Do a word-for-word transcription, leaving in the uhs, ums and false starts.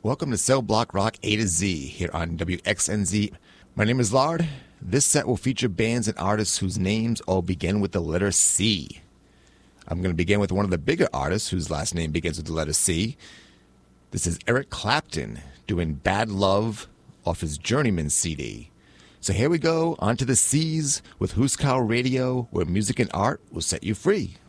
Welcome to Cell Block Rock A to Z here on W X N Z. My name is Lard. This set will feature bands and artists whose names all begin with the letter C. I'm going to begin with one of the bigger artists whose last name begins with the letter C. This is Eric Clapton doing Bad Love off his Journeyman C D. So here we go, on to the C's with Huskow Radio, where music and art will set you free.